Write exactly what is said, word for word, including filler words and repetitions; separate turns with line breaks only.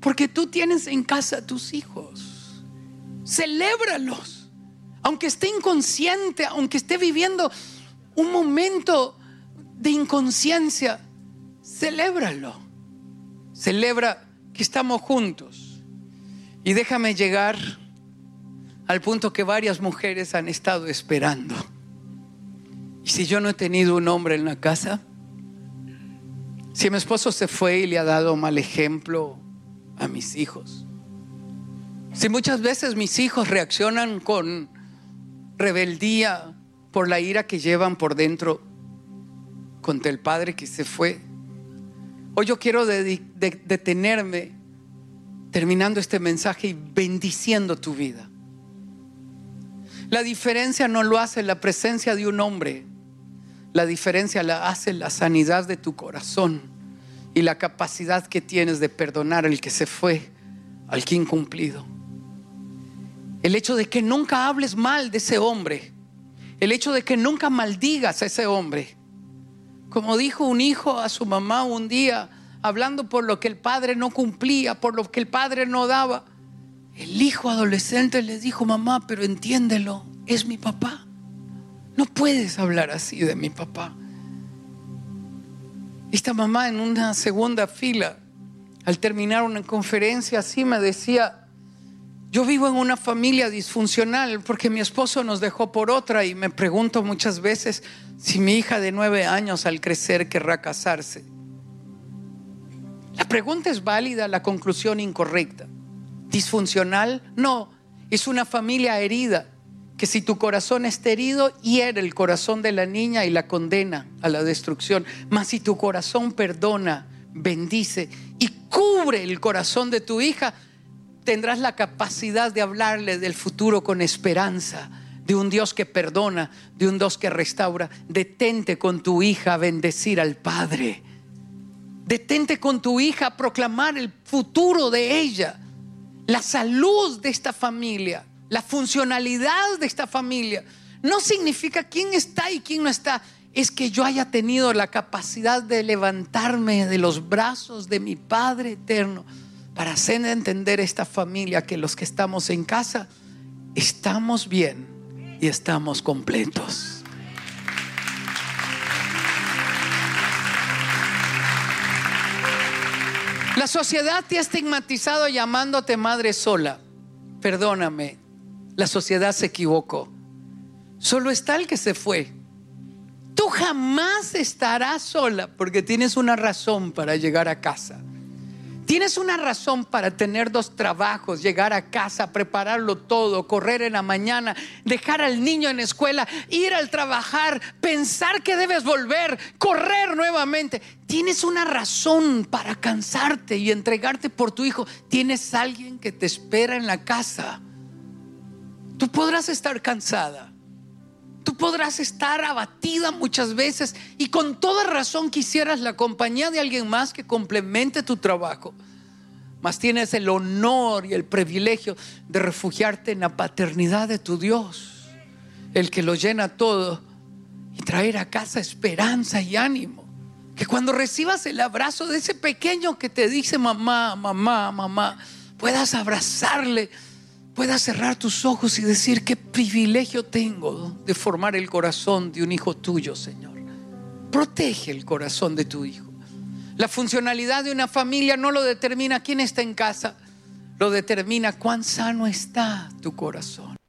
Porque tú tienes en casa a tus hijos. Celébralos. Aunque esté inconsciente, aunque esté viviendo un momento de inconsciencia, celébralo. Celebra que estamos juntos. Y déjame llegar al punto que varias mujeres han estado esperando. Y si yo no he tenido un hombre en la casa, si mi esposo se fue y le ha dado mal ejemplo a mis hijos, si muchas veces mis hijos reaccionan con rebeldía por la ira que llevan por dentro contra el padre que se fue, hoy yo quiero de, de, detenerme terminando este mensaje y bendiciendo tu vida. La diferencia no lo hace la presencia de un hombre, la diferencia la hace la sanidad de tu corazón y la capacidad que tienes de perdonar al que se fue, al que incumplido. El hecho de que nunca hables mal de ese hombre, el hecho de que nunca maldigas a ese hombre. Como dijo un hijo a su mamá un día, hablando por lo que el padre no cumplía, por lo que el padre no daba, el hijo adolescente le dijo: mamá, pero entiéndelo, es mi papá. No puedes hablar así de mi papá. Esta mamá en una segunda fila, al terminar una conferencia así, me decía: yo vivo en una familia disfuncional porque mi esposo nos dejó por otra, y me pregunto muchas veces si mi hija de nueve años al crecer querrá casarse. La pregunta es válida, la conclusión incorrecta. ¿Disfuncional? No, es una familia herida, que si tu corazón está herido, hiere el corazón de la niña y la condena a la destrucción. Mas si tu corazón perdona, bendice y cubre el corazón de tu hija, tendrás la capacidad de hablarle del futuro con esperanza, de un Dios que perdona, de un Dios que restaura. Detente con tu hija a bendecir al Padre. Detente con tu hija a proclamar el futuro de ella, la salud de esta familia, la funcionalidad de esta familia. No significa quién está y quién no está, es que yo haya tenido la capacidad de levantarme de los brazos de mi Padre eterno para hacer entender a esta familia que los que estamos en casa estamos bien y estamos completos. La sociedad te ha estigmatizado llamándote madre sola. Perdóname, la sociedad se equivocó. Solo está el que se fue. Tú jamás estarás sola porque tienes una razón para llegar a casa. Tienes una razón para tener dos trabajos, llegar a casa, prepararlo todo, correr en la mañana, dejar al niño en la escuela, ir al trabajar, pensar que debes volver, correr nuevamente. Tienes una razón para cansarte y entregarte por tu hijo. Tienes alguien que te espera en la casa. Tú podrás estar cansada. Tú podrás estar abatida muchas veces y con toda razón quisieras la compañía de alguien más que complemente tu trabajo. Mas tienes el honor y el privilegio de refugiarte en la paternidad de tu Dios, el que lo llena todo, y traer a casa esperanza y ánimo. Que cuando recibas el abrazo de ese pequeño que te dice mamá, mamá, mamá, puedas abrazarle, puedas cerrar tus ojos y decir: qué privilegio tengo de formar el corazón de un hijo tuyo, Señor. Protege el corazón de tu hijo. La funcionalidad de una familia no lo determina quién está en casa, lo determina cuán sano está tu corazón.